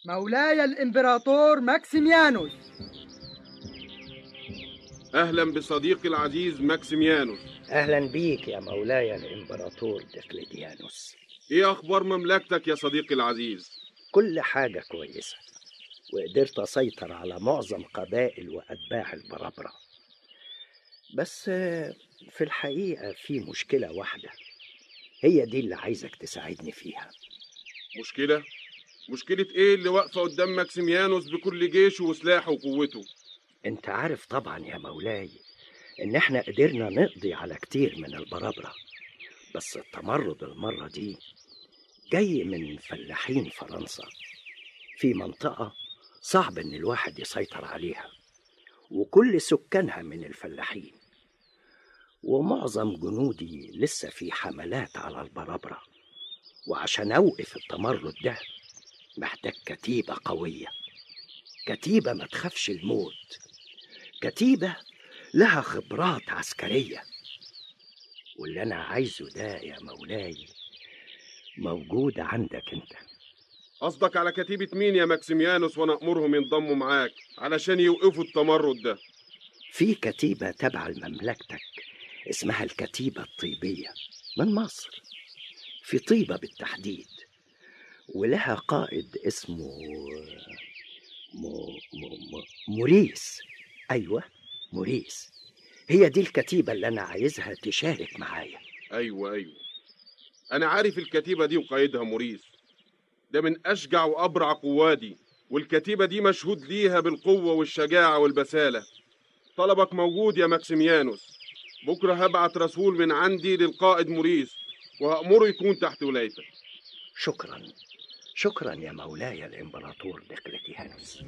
مولاي الإمبراطور ماكسيميانوس. أهلا بصديقي العزيز ماكسيميانوس. أهلا بيك يا مولاي الإمبراطور دقلديانوس. إيه أخبار مملكتك يا صديقي العزيز؟ كل حاجة كويسة، وقدرت أسيطر على معظم قبائل وأتباع البرابرة. بس في الحقيقة في مشكلة واحدة، هي دي اللي عايزك تساعدني فيها. مشكلة؟ مشكلة إيه اللي واقفة قدام ماكسيميانوس بكل جيشه وسلاحه وقوته؟ أنت عارف طبعا يا مولاي إن إحنا قدرنا نقضي على كتير من البرابرة، بس التمرد المرة دي جاي من فلاحين فرنسا في منطقة صعب إن الواحد يسيطر عليها، وكل سكانها من الفلاحين، ومعظم جنودي لسه في حملات على البرابرة. وعشان أوقف التمرد ده محتاج كتيبة قوية، كتيبة ما تخافش الموت، كتيبة لها خبرات عسكرية. واللي أنا عايزه ده يا مولاي موجود عندك أنت. قصدك على كتيبة مين يا ماكسيميانوس وأنا أمرهم ينضموا معاك علشان يوقفوا التمرد ده؟ في كتيبة تبع لمملكتك اسمها الكتيبة الطيبية من مصر، في طيبة بالتحديد، ولها قائد اسمه موريس. أيوة موريس، هي دي الكتيبة اللي أنا عايزها تشارك معايا. أيوة أنا عارف الكتيبة دي وقائدها موريس، ده من أشجع وأبرع قوادي، والكتيبة دي مشهود ليها بالقوة والشجاعة والبسالة. طلبك موجود يا ماكسيميانوس، بكرة هبعت رسول من عندي للقائد موريس وهأمره يكون تحت ولايتك. شكرا يا مولاي الإمبراطور دقلديانوس.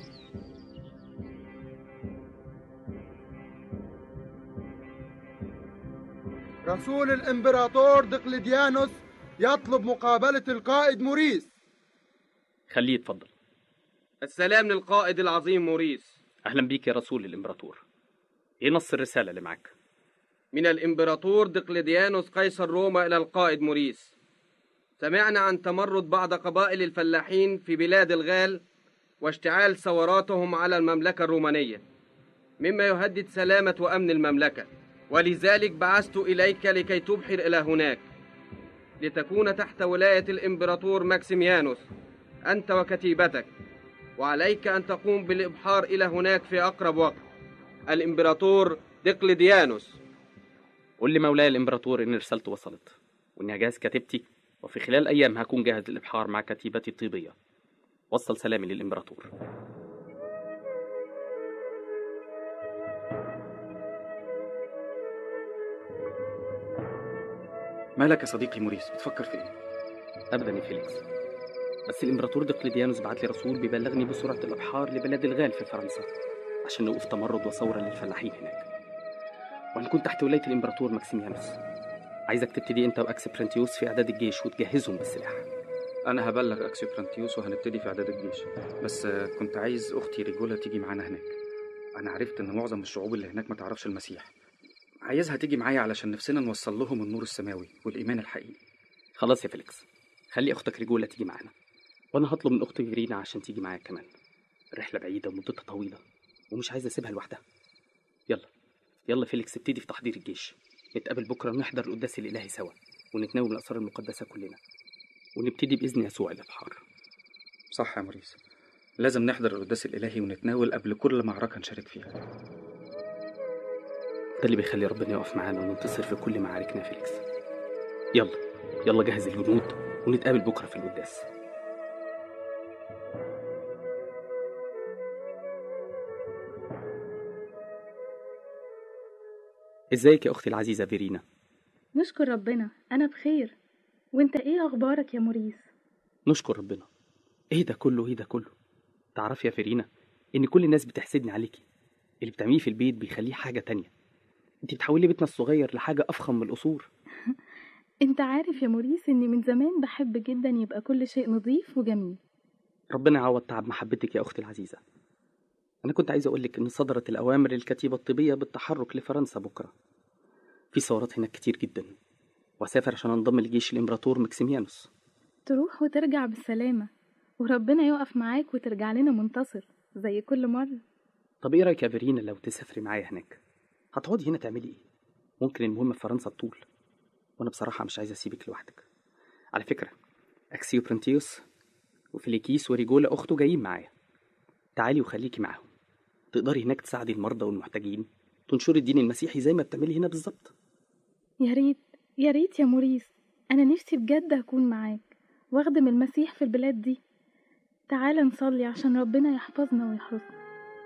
رسول الإمبراطور دقلديانوس يطلب مقابلة القائد موريس. خليه يتفضل. السلام للقائد العظيم موريس. أهلا بيك يا رسول الإمبراطور. إيه نص الرسالة اللي معاك؟ من الإمبراطور دقلديانوس قيصر روما إلى القائد موريس. سمعنا عن تمرد بعض قبائل الفلاحين في بلاد الغال واشتعال ثوراتهم على المملكة الرومانية، مما يهدد سلامة وأمن المملكة، ولذلك بعثت إليك لكي تبحر إلى هناك لتكون تحت ولاية الإمبراطور ماكسيميانوس أنت وكتيبتك، وعليك أن تقوم بالإبحار إلى هناك في أقرب وقت. الإمبراطور دقلديانوس. قول لي مولاي الإمبراطور إن رسالته وصلت وإني هجهز كتيبتي، وفي خلال أيام هكون جاهز للإبحار مع كتيبتي الطيبية. وصل سلامي للإمبراطور. مالك يا صديقي موريس، بتفكر في ايه؟ أبدا يا فيليكس، بس الإمبراطور دقلديانوس بعت لي رسول بيبلغني بسرعة الإبحار لبلاد الغال في فرنسا عشان نوقف تمرد وثورة للفلاحين هناك، وأنا كنت تحت ولاية الإمبراطور ماكسيميانوس. عايزك تبتدي أنت وأكسبرانتيوس في إعداد الجيش وتجهزهم بالسلاح. أنا هبلغ أكسبرانتيوس وهنبتدي في إعداد الجيش، بس كنت عايز أختي ريجولا تيجي معانا هناك. أنا عرفت إن معظم الشعوب اللي هناك ما تعرفش المسيح، عايزها تيجي معايا علشان نفسنا نوصل لهم النور السماوي والإيمان الحقيقي. خلاص يا فيليكس، خلي أختك ريجولا تيجي معانا، وأنا هطلب من أختي فيرينا عشان تيجي معايا كمان. الرحلة بعيدة ومدتها طويلة ومش عايز أسيبها لوحدها. يلا فيليكس، ابتدي في تحضير الجيش. نتقابل بكرة ونحضر القداس الإلهي سوا ونتناول الأسرار المقدسة كلنا، ونبتدي بإذن يسوع الإبحار. صح يا موريس، لازم نحضر القداس الإلهي ونتناول قبل كل معركة نشارك فيها. ده اللي بيخلي ربنا يقف معانا وننتصر في كل معاركنا يا فيليكس. يلا جهز الجنود ونتقابل بكرة في القداس. ازيك يا أختي العزيزة فيرينا؟ نشكر ربنا، أنا بخير. وانت ايه أخبارك يا موريس؟ نشكر ربنا. ايه ده كله؟ تعرفي يا فيرينا ان كل الناس بتحسدني عليكي. اللي بتعمليه في البيت بيخليه حاجة تانية. انت بتحولي بيتنا الصغير لحاجة أفخم من القصور. انت عارف يا موريس اني من زمان بحب جدا يبقى كل شيء نظيف وجميل. ربنا يعوض تعب محبتك يا أختي العزيزة. أنا كنت عايز أقولك إن صدرت الأوامر للكتيبة الطبية بالتحرك لفرنسا بكرة. في ثورات هناك كتير جدا، وأسافر عشان أنضم لجيش الإمبراطور ماكسيميانوس. تروح وترجع بالسلامة، وربنا يقف معاك وترجع لنا منتصر زي كل مرة. طب ايه رايك يا فيرينا لو تسافري معايا هناك؟ هتقعدي هنا تعملي ايه؟ ممكن المهم في فرنسا تطول، وانا بصراحه مش عايز اسيبك لوحدك. على فكره اكسيو برنتيوس وفيليكيس وريجولا اخته جايين معايا. تعالي وخليكي معاهم، تقدري هناك تساعدي المرضى والمحتاجين، تنشري الدين المسيحي زي ما بتعملي هنا بالظبط. يا ريت يا ريت يا موريس، أنا نفسي بجد أكون معاك واخدم المسيح في البلاد دي. تعال نصلي عشان ربنا يحفظنا ويحرسنا.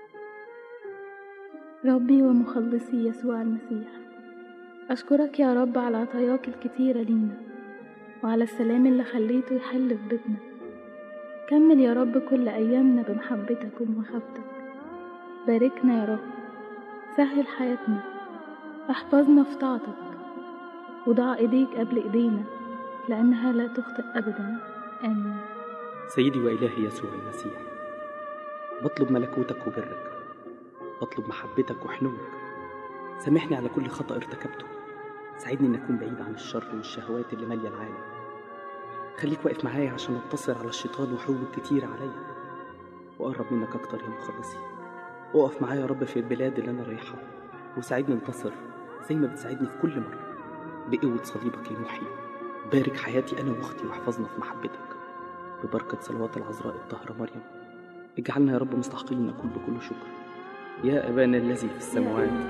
ربي ومخلصي يسوع المسيح، أشكرك يا رب على عطاياك الكتيرة لينا وعلى السلام اللي خليته يحل في بيتنا. كمل يا رب كل أيامنا بمحبتك ومخافتك. باركنا يا رب، سهل حياتنا، احفظنا في طاعتك، وضع إيديك قبل إيدينا لأنها لا تخطئ أبدا. آمين. سيدي وإلهي يسوع المسيح، بطلب ملكوتك وبرك، بطلب محبتك وحنوك. سامحني على كل خطأ ارتكبته، ساعدني أن أكون بعيد عن الشر والشهوات اللي مالية العالم. خليك واقف معايا عشان انتصر على الشيطان وحروبه الكتير عليا وأقرب منك أكتر يا مخلصي. وقف معايا يا رب في البلاد اللي أنا رايحها، وساعدني انتصر زي ما بتساعدني في كل مرة بقوة صليبك المحيي. بارك حياتي أنا وأختي واحفظنا في محبتك ببركة صلوات العذراء الطاهرة مريم. اجعلنا يا رب مستحقين نكون بكل شكر. يا أبانا الذي في السماوات